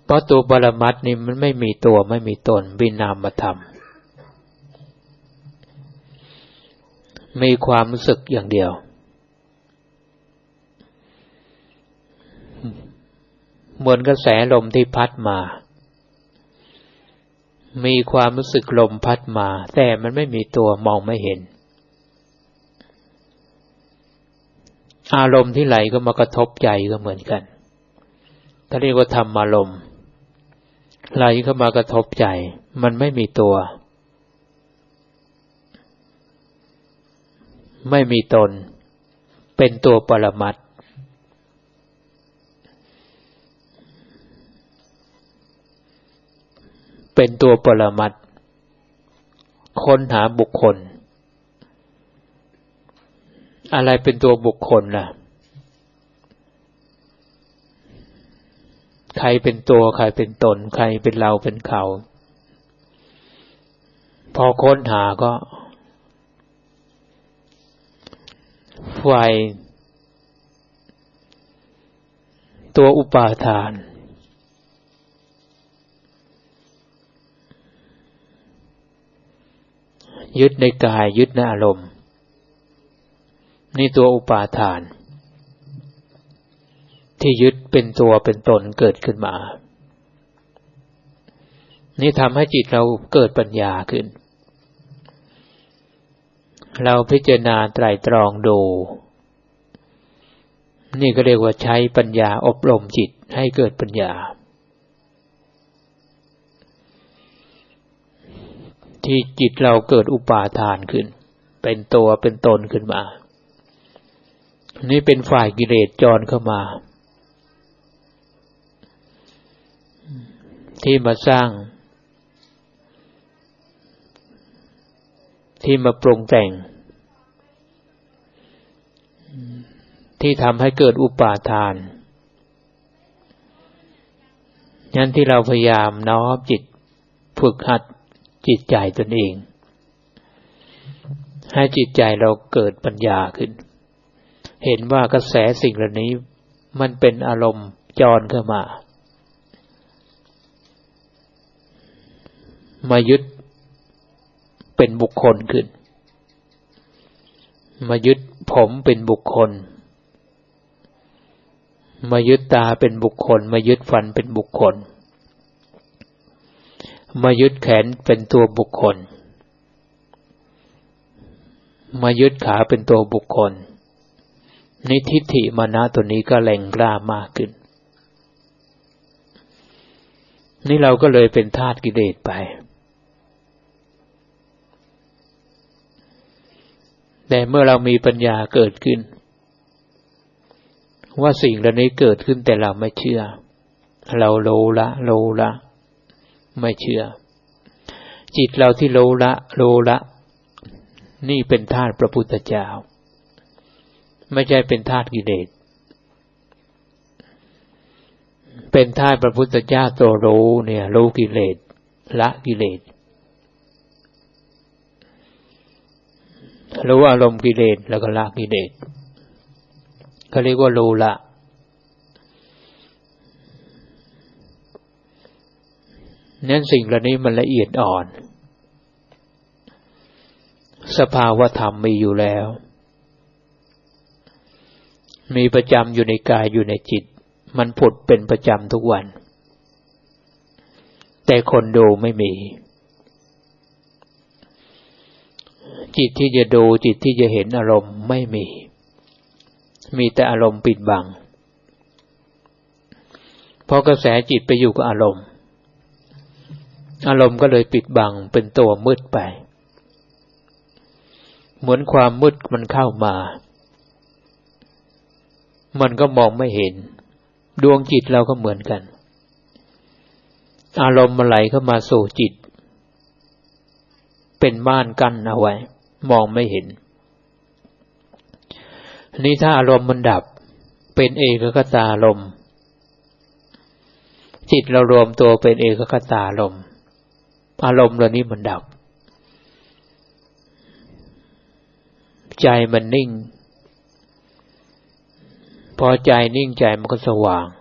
เพราะตัวปรมัตถ์นี่มันไม่มีตัวไม่มีตนเป็นนามธรรมมีความรู้สึกอย่างเดียวเหมือนกระแสลมที่พัดมามีความรู้สึกลมพัดมาแต่มันไม่มีตัวมองไม่เห็นอารมณ์ที่ไหลก็มากระทบใจก็เหมือนกันถ้าเรียกว่าธรรมารมณ์ไหลเข้ามากระทบใจมันไม่มีตัวไม่มีตนเป็นตัวปรมัตถ์เป็นตัวปรมัตถ์ค้นหาบุคคลอะไรเป็นตัวบุคคลล่ะใครเป็นตัวใครเป็นตนใครเป็นเราเป็นเขาพอค้นหาก็ฝ่ายตัวอุปาทานยึดในกายยึดในอารมณ์นี่ตัวอุปาทานที่ยึดเป็นตัวเป็นตนเกิดขึ้นมานี่ทำให้จิตเราเกิดปัญญาขึ้นเราพิจารณาไตร่ตรองดูนี่ก็เรียกว่าใช้ปัญญาอบรมจิตให้เกิดปัญญาที่จิตเราเกิดอุปาทานขึ้นเป็นตัวเป็นตนขึ้นมานี่เป็นฝ่ายกิเลสจรเข้ามาที่มาสร้างที่มาปรุงแต่งที่ทำให้เกิดอุปาทานงั้นที่เราพยายามน้อมจิตฝึกหัดจิตใจตนเองให้จิตใจเราเกิดปัญญาขึ้นเห็นว่ากระแสสิ่งเหล่านี้มันเป็นอารมณ์จรเข้ามายึดเป็นบุคคลขึ้นมายึดผมเป็นบุคคลมายึดตาเป็นบุคคลมายึดฟันเป็นบุคคลมายึดแขนเป็นตัวบุคคลมายึดขาเป็นตัวบุคคลนิทิฏฐิมานะตัวนี้ก็แรงกล้ามากขึ้นนี่เราก็เลยเป็นทาสกิเลสไปแต่เมื่อเรามีปัญญาเกิดขึ้นว่าสิ่งเหล่านี้เกิดขึ้นแต่เราไม่เชื่อเราโลละไม่เชื่อจิตเราที่โลละนี่เป็นธาตุพระพุทธเจ้าไม่ใช่เป็นธาตุกิเลสเป็นธาตุพระพุทธเจ้าตัวรู้เนี่ยรู้กิเลสละกิเลสรู้อารมณ์กิเลสแล้วก็ละกิเลสเขาเรียกว่าโลละนั้นสิ่งเหล่านี้มันละเอียดอ่อนสภาวธรรมมีอยู่แล้วมีประจำอยู่ในกายอยู่ในจิตมันผุดเป็นประจำทุกวันแต่คนดูไม่มีจิตที่จะดูจิตที่จะเห็นอารมณ์ไม่มีแต่อารมณ์ปิดบังเพราะกระแสจิตไปอยู่กับอารมณ์ก็เลยปิดบังเป็นตัวมืดไปเหมือนความมืดมันเข้ามามันก็มองไม่เห็นดวงจิตเราก็เหมือนกันอารมณ์มันไหลเข้ามาสู่จิตเป็นม่านกั้นเอาไว้มองไม่เห็นนี่ถ้าอารมณ์มันดับเป็นเอกคตารมณ์จิตเรารวมตัวเป็นเอกคตารมณ์อารมณ์เหล่านี้มันดับใจมันนิ่งพอใจนิ่งใจมันก็สว่าง